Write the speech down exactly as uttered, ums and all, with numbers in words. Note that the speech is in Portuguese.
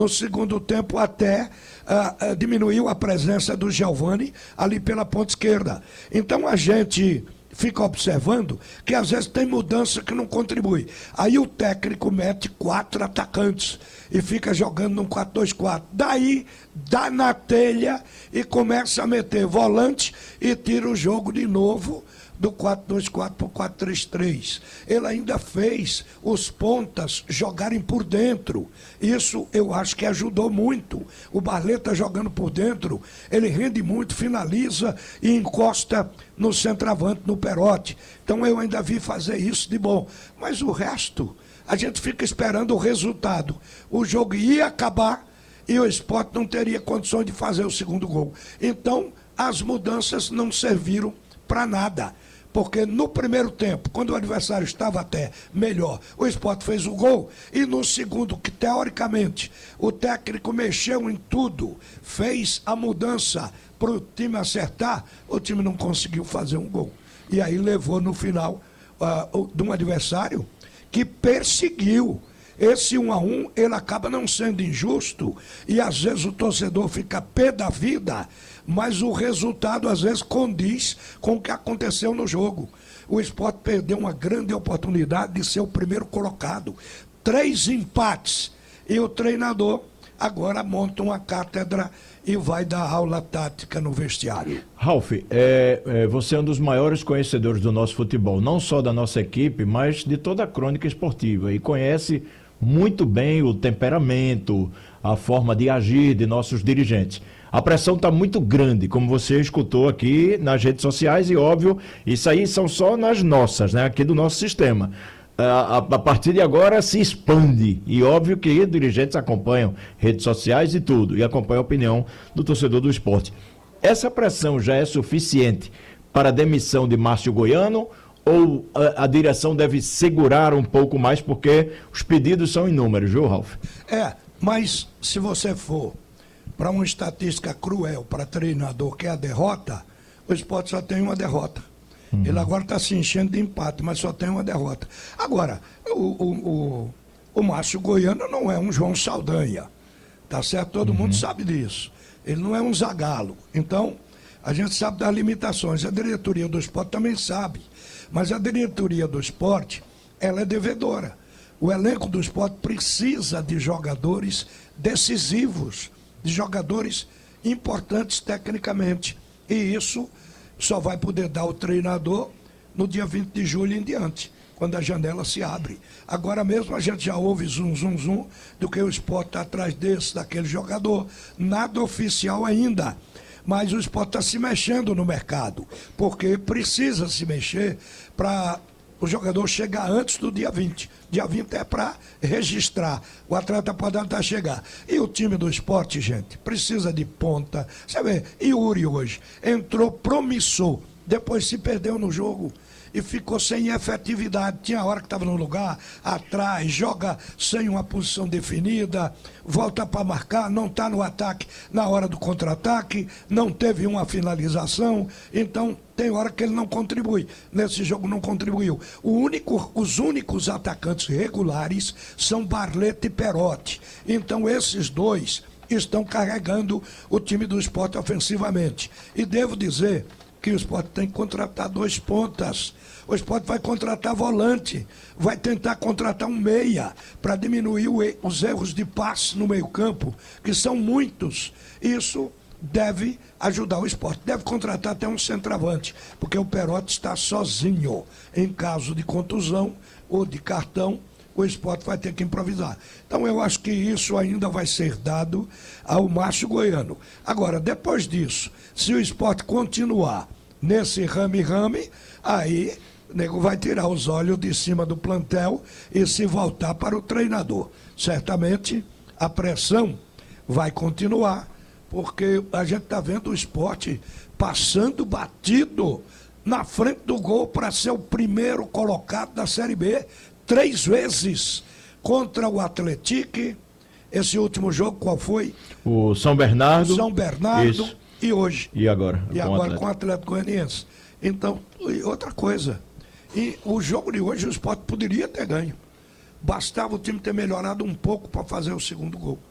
no segundo tempo até uh, uh, diminuiu a presença do Giovani ali pela ponta esquerda. Então a gente fica observando que às vezes tem mudança que não contribui. Aí o técnico mete quatro atacantes e fica jogando num quatro dois quatro. Daí dá na telha e começa a meter volante e tira o jogo de novo do quatro dois quatro para o quatro três três. Ele ainda fez os pontas jogarem por dentro. Isso eu acho que ajudou muito. O Barleta jogando por dentro, ele rende muito, finaliza e encosta no centroavante, no Perotti. Então eu ainda vi fazer isso de bom. Mas o resto, a gente fica esperando o resultado. O jogo ia acabar e o Sport não teria condições de fazer o segundo gol. Então as mudanças não serviram para nada. Porque no primeiro tempo, quando o adversário estava até melhor, o Sport fez o gol. E no segundo, que teoricamente o técnico mexeu em tudo, fez a mudança para o time acertar, o time não conseguiu fazer um gol. E aí levou no final uh, de um adversário que perseguiu. Esse um a um, ele acaba não sendo injusto e às vezes o torcedor fica pé da vida, mas o resultado às vezes condiz com o que aconteceu no jogo. O Sport perdeu uma grande oportunidade de ser o primeiro colocado. Três empates e o treinador agora monta uma cátedra e vai dar aula tática no vestiário. Ralf, é, é, você é um dos maiores conhecedores do nosso futebol, não só da nossa equipe, mas de toda a crônica esportiva, e conhece muito bem o temperamento, a forma de agir de nossos dirigentes. A pressão está muito grande, como você escutou aqui nas redes sociais, e óbvio, isso aí são só nas nossas, né, aqui do nosso sistema. A, a partir de agora se expande, e óbvio que dirigentes acompanham redes sociais e tudo, e acompanham a opinião do torcedor do esporte. Essa pressão já é suficiente para a demissão de Márcio Goiano, ou a, a direção deve segurar um pouco mais, porque os pedidos são inúmeros, viu, Ralf? É, mas se você for para uma estatística cruel para treinador, que é a derrota, o Sport só tem uma derrota. Uhum. Ele agora está se enchendo de empate, mas só tem uma derrota. Agora, o, o, o, o Márcio Goiano não é um João Saldanha, tá certo? Todo uhum. mundo sabe disso. Ele não é um Zagallo. Então, a gente sabe das limitações. A diretoria do Sport também sabe. Mas a diretoria do Sport, ela é devedora. O elenco do Sport precisa de jogadores decisivos, de jogadores importantes tecnicamente. E isso só vai poder dar o treinador no dia vinte de julho em diante, quando a janela se abre. Agora mesmo a gente já ouve zum, zum, zum, do que o Sport está atrás desse, daquele jogador. Nada oficial ainda. Mas o Sport está se mexendo no mercado, porque precisa se mexer para o jogador chegar antes do dia vinte. Dia vinte é para registrar, o atleta pode até chegar. E o time do Sport, gente, precisa de ponta. Você vê, Yuri hoje entrou promissor, depois se perdeu no jogo e ficou sem efetividade. Tinha hora que estava no lugar, atrás, joga sem uma posição definida, volta para marcar, não está no ataque na hora do contra-ataque, não teve uma finalização, então tem hora que ele não contribui. Nesse jogo não contribuiu. O único, os únicos atacantes regulares são Barleta e Perotti. Então esses dois estão carregando o time do Sport ofensivamente. E devo dizer que o Sport tem que contratar dois pontas. O Sport vai contratar volante, vai tentar contratar um meia para diminuir o, os erros de passe no meio-campo, que são muitos. Isso deve ajudar o Sport. Deve contratar até um centroavante, porque o Perotti está sozinho. Em caso de contusão ou de cartão, o Sport vai ter que improvisar. Então eu acho que isso ainda vai ser dado ao Márcio Goiano. Agora, depois disso, se o Sport continuar nesse rame-rame, aí o nego vai tirar os olhos de cima do plantel e se voltar para o treinador. Certamente a pressão vai continuar, porque a gente está vendo o Sport passando batido na frente do gol para ser o primeiro colocado da Série B, três vezes contra o Atlético. Esse último jogo qual foi? O São Bernardo. O São Bernardo. Isso. E hoje. E agora? E com agora com o Atlético Goianiense. Então, outra coisa. E o jogo de hoje o Sport poderia ter ganho. Bastava o time ter melhorado um pouco para fazer o segundo gol.